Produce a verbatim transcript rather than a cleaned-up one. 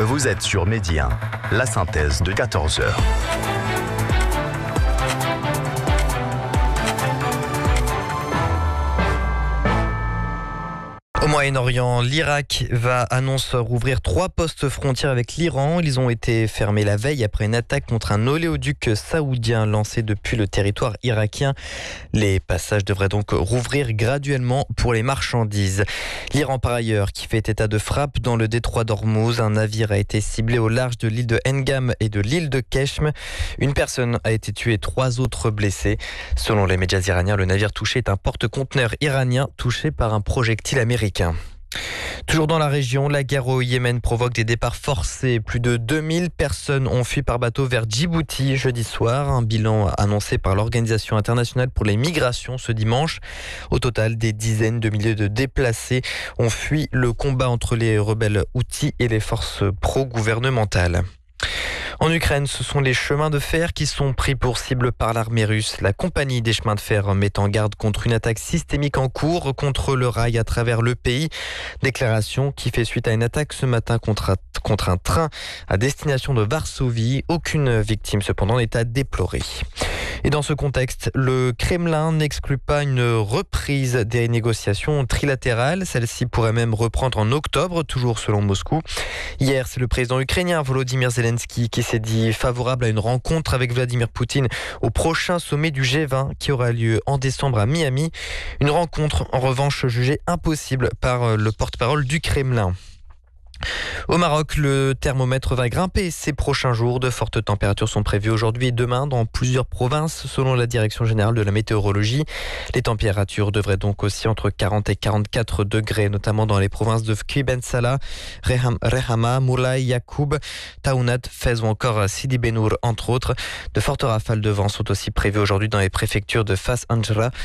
Vous êtes sur Medi un, la synthèse de quatorze heures. Au Moyen-Orient, l'Irak va annonce rouvrir trois postes frontières avec l'Iran. Ils ont été fermés la veille après une attaque contre un oléoduc saoudien lancé depuis le territoire irakien. Les passages devraient donc rouvrir graduellement pour les marchandises. L'Iran, par ailleurs, qui fait état de frappe dans le détroit d'Ormuz. Un navire a été ciblé au large de l'île de Engam et de l'île de Keshm. Une personne a été tuée et trois autres blessés. Selon les médias iraniens, le navire touché est un porte-conteneur iranien touché par un projectile américain. Toujours dans la région, la guerre au Yémen provoque des départs forcés. Plus de deux mille personnes ont fui par bateau vers Djibouti jeudi soir. Un bilan annoncé par l'Organisation internationale pour les migrations ce dimanche. Au total, des dizaines de milliers de déplacés ont fui le combat entre les rebelles houthis et les forces pro-gouvernementales. En Ukraine, ce sont les chemins de fer qui sont pris pour cible par l'armée russe. La compagnie des chemins de fer met en garde contre une attaque systémique en cours contre le rail à travers le pays. Déclaration qui fait suite à une attaque ce matin contre un, contre un train à destination de Varsovie. Aucune victime cependant n'est à déplorer. Et dans ce contexte, le Kremlin n'exclut pas une reprise des négociations trilatérales. Celle-ci pourrait même reprendre en octobre, toujours selon Moscou. Hier, c'est le président ukrainien Volodymyr Zelensky qui s'est dit favorable à une rencontre avec Vladimir Poutine au prochain sommet du G vingt qui aura lieu en décembre à Miami. Une rencontre, en revanche, jugée impossible par le porte-parole du Kremlin. Au Maroc, le thermomètre va grimper ces prochains jours. De fortes températures sont prévues aujourd'hui et demain dans plusieurs provinces, selon la Direction générale de la météorologie. Les températures devraient donc aussi entre quarante et quarante-quatre degrés, notamment dans les provinces de Fki Ben Salah, Reham, Rehama, Moulay, Yacoub, Taounat, Fez ou encore Sidi Benour, entre autres. De fortes rafales de vent sont aussi prévues aujourd'hui dans les préfectures de Fas Anjra